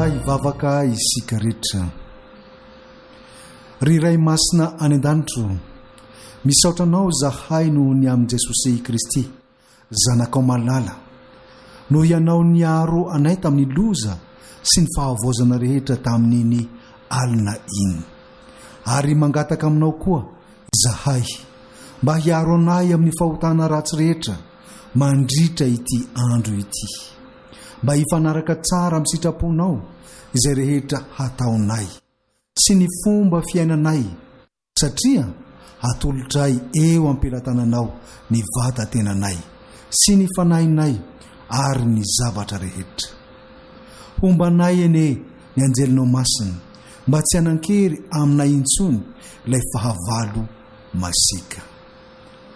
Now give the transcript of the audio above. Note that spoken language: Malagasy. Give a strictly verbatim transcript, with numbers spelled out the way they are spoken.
Fandray vavaka isika rehetra. Ry ray masina any an-danitro, misaotranao zahay no ny amin'i Jesosy Kristy, zanakao malala, no ianao niaro anay tamin'ny loza sy ny fahavozana rehetra tamin'iny alina iny. Ary mangataka aminao koa zahay mba hiaro anay amin'ny fahotana ratsy rehetra mandritra ity andro ity, mba hifanaraka tsara amin'ny sitraponao izay rehetra hataonay sy ny fomba fiainanay, satria hatolotray eo am-pelatananao ny vatan-tenanay sy ny fanahinay ary ny zavatra rehetra. Hombanay ene ny anjelinao masina mba tsy hanan-kery aminay intsony ilay fahavalo masika.